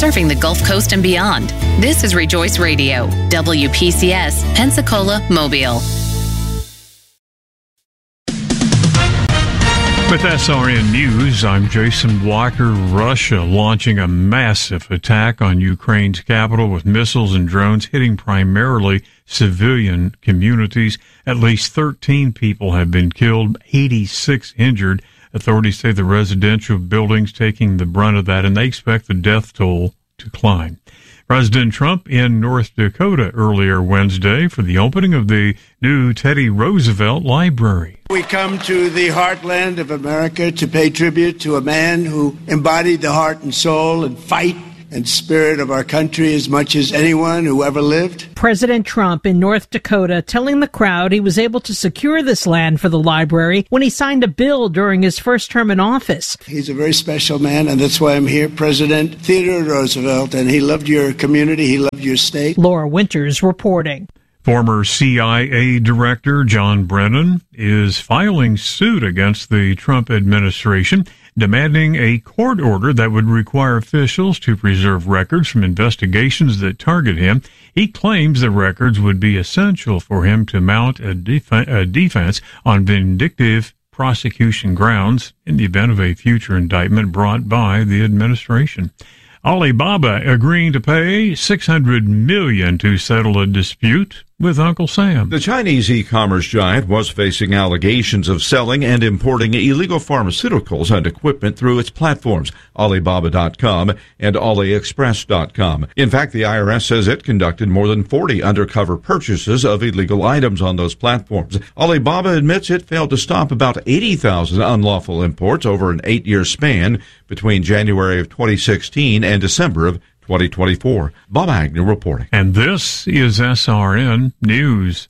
serving the Gulf Coast and beyond. This is Rejoice Radio, WPCS, Pensacola, Mobile. With SRN News, I'm Jason Blocker. Russia launching a massive attack on Ukraine's capital with missiles and drones hitting primarily civilian communities. At least 13 people have been killed, 86 injured. Authorities say the residential buildings taking the brunt of that, and they expect the death toll to climb. President Trump in North Dakota earlier Wednesday for the opening of the new Teddy Roosevelt Library. We come to the heartland of America to pay tribute to a man who embodied the heart and soul and fight and spirit of our country as much as anyone who ever lived. President Trump in North Dakota telling the crowd he was able to secure this land for the library when he signed a bill during his first term in office. He's a very special man, and that's why I'm here, President Theodore Roosevelt, and he loved your community, he loved your state. Laura Winters reporting. Former CIA Director John Brennan is filing suit against the Trump administration, demanding a court order that would require officials to preserve records from investigations that target him. He claims the records would be essential for him to mount a defense on vindictive prosecution grounds in the event of a future indictment brought by the administration. Alibaba agreeing to pay $600 million to settle a dispute with Uncle Sam. The Chinese e-commerce giant was facing allegations of selling and importing illegal pharmaceuticals and equipment through its platforms, Alibaba.com and AliExpress.com. In fact, the IRS says it conducted more than 40 undercover purchases of illegal items on those platforms. Alibaba admits it failed to stop about 80,000 unlawful imports over an 8-year span between January of 2016 and December of 2024. Bob Agnew reporting. And this is SRN News.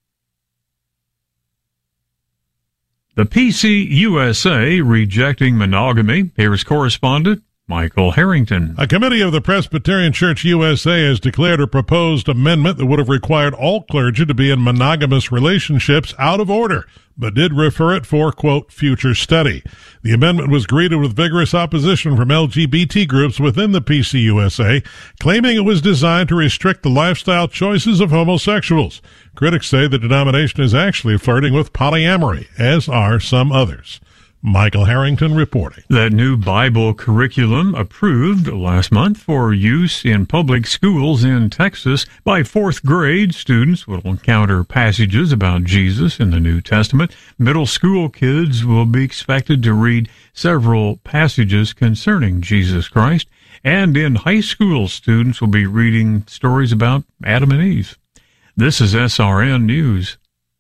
The PC USA rejecting monogamy. Here's correspondent Michael Harrington. A committee of the Presbyterian Church USA has declared a proposed amendment that would have required all clergy to be in monogamous relationships out of order, but did refer it for, quote, future study. The amendment was greeted with vigorous opposition from LGBT groups within the PCUSA, claiming it was designed to restrict the lifestyle choices of homosexuals. Critics say the denomination is actually flirting with polyamory, as are some others. Michael Harrington reporting. That new Bible curriculum approved last month for use in public schools in Texas by fourth grade students will encounter passages about Jesus in the New Testament. Middle school kids will be expected to read several passages concerning Jesus Christ. And in high school, students will be reading stories about Adam and Eve. This is SRN News.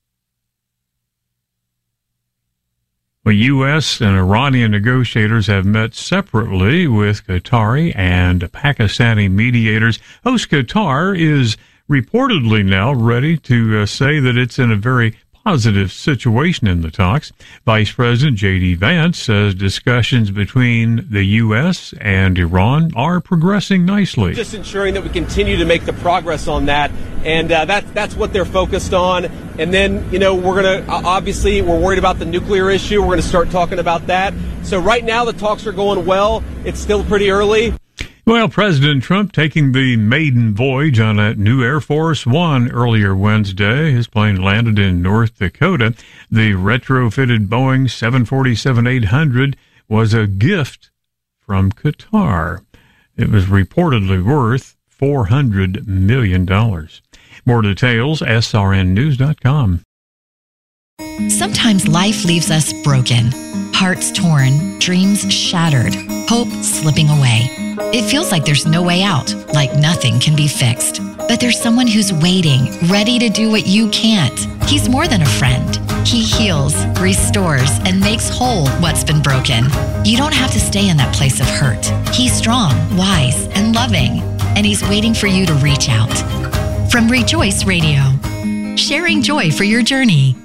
The U.S. and Iranian negotiators have met separately with Qatari and Pakistani mediators. Host Qatar is reportedly now ready to say that it's in a very positive situation in the talks. Vice President J.D. Vance says discussions between the U.S. and Iran are progressing nicely. Just ensuring that we continue to make the progress on that, and that's what they're focused on. And then, we're going to, obviously, we're worried about the nuclear issue. We're going to start talking about that. So right now the talks are going well. It's still pretty early. Well, President Trump taking the maiden voyage on a new Air Force One earlier Wednesday. His plane landed in North Dakota. The retrofitted Boeing 747-800 was a gift from Qatar. It was reportedly worth $400 million. More details, srnnews.com. Sometimes life leaves us broken, hearts torn, dreams shattered, hope slipping away. It feels like there's no way out, like nothing can be fixed. But there's someone who's waiting, ready to do what you can't. He's more than a friend. He heals, restores, and makes whole what's been broken. You don't have to stay in that place of hurt. He's strong, wise, and loving, and he's waiting for you to reach out. From Rejoice Radio, sharing joy for your journey.